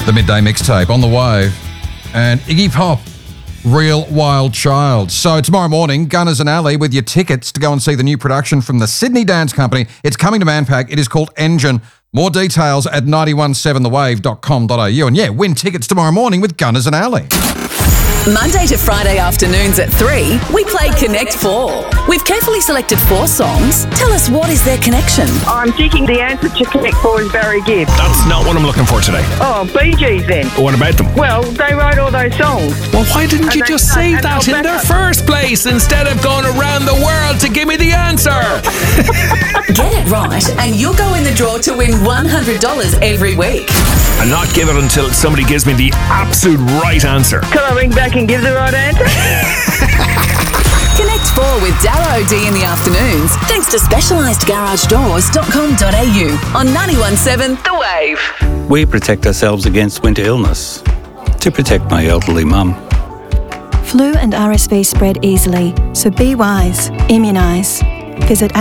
The Midday Mixtape on the Wave. And Iggy Pop, Real Wild Child. So tomorrow morning, Gunners and Alley with your tickets to go and see the new production from the Sydney Dance Company. It's coming to Manpack. It is called Engine. More details at 917thewave.com.au. And yeah, win tickets tomorrow morning with Gunners and Alley. Monday to Friday afternoons at 3, we play Connect 4. We've carefully selected 4 songs. Tell us, what is their connection? I'm thinking the answer to Connect 4 is Barry Gibb. That's not what I'm looking for today. Oh, Bee Gees then. What about them? Well, they wrote all those songs. Well, why didn't you just say that in the first place instead of going around the world to give me the answer? Get it right and you'll go in the draw to win $100 every week. And not give it until somebody gives me the absolute right answer. Can I ring back and give the right answer? Connect 4 with Darrow O'D in the afternoons, thanks to specialisedgaragedoors.com.au on 91.7 The Wave. We protect ourselves against winter illness to protect my elderly mum. Flu and RSV spread easily, so be wise. Immunise. Visit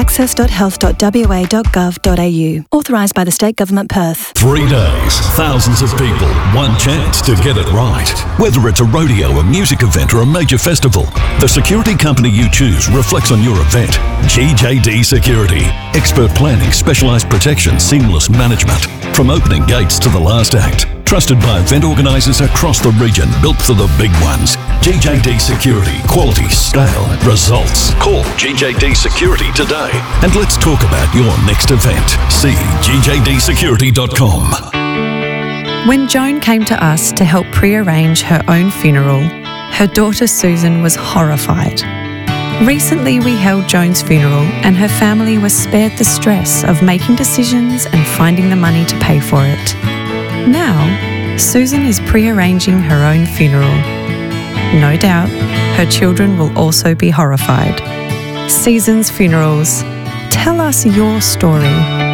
access.health.wa.gov.au. Authorised by the State Government Perth. 3 days, thousands of people, one chance to get it right. Whether it's a rodeo, a music event or a major festival, the security company you choose reflects on your event. GJD Security. Expert planning, specialised protection, seamless management. From opening gates to the last act. Trusted by event organisers across the region, built for the big ones. GJD Security. Quality, scale, results. Call GJD Security today and let's talk about your next event. See gjdsecurity.com. When Joan came to us to help pre-arrange her own funeral, her daughter Susan was horrified. Recently we held Joan's funeral and her family was spared the stress of making decisions and finding the money to pay for it. Now, Susan is pre-arranging her own funeral. No doubt, her children will also be horrified. Seasons Funerals. Tell us your story.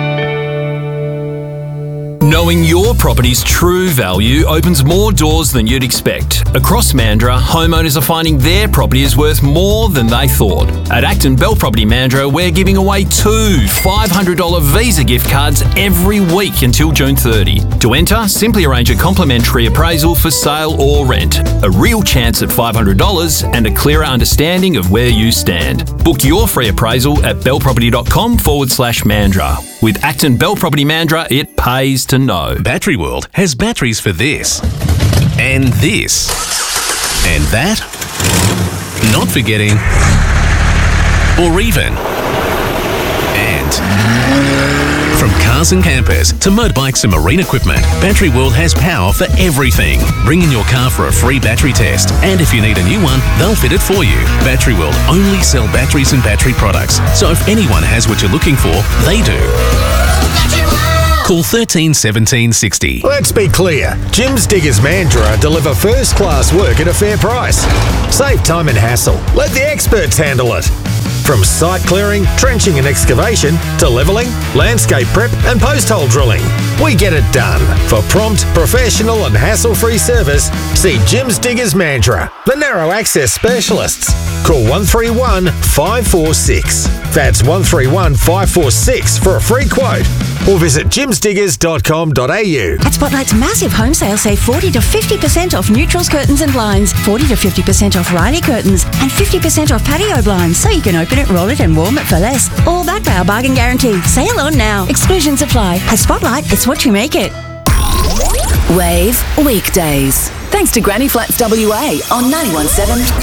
Knowing your property's true value opens more doors than you'd expect. Across Mandurah, homeowners are finding their property is worth more than they thought. At Acton Bell Property Mandurah, we're giving away 2 $500 Visa gift cards every week until June 30. To enter, simply arrange a complimentary appraisal for sale or rent. A real chance at $500 and a clearer understanding of where you stand. Book your free appraisal at bellproperty.com/Mandurah. With Acton Bell Property Mandurah, it pays to know. Battery World has batteries for this, and this, and that, not forgetting, or even, and. From cars and campers to motorbikes and marine equipment, Battery World has power for everything. Bring in your car for a free battery test, and if you need a new one, they'll fit it for you. Battery World only sell batteries and battery products, so if anyone has what you're looking for, they do. Call 13 17 60. Let's be clear. Jim's Diggers Mandurah deliver first-class work at a fair price. Save time and hassle. Let the experts handle it. From site clearing, trenching and excavation, to levelling, landscape prep and post-hole drilling. We get it done. For prompt, professional and hassle-free service, see Jim's Diggers Mandurah, the narrow access specialists. Call 131 546. That's 131 546 for a free quote. Or visit jimsdiggers.com.au. At Spotlight's massive home sale, save 40 to 50% off neutrals, curtains and blinds, 40 to 50% off Riley curtains, and 50% off patio blinds, so you can open it, roll it and warm it for less. All backed by our bargain guarantee. Sale on now. Exclusions apply. At Spotlight, it's what you make it. Wave Weekdays. Thanks to Granny Flats WA on 91.7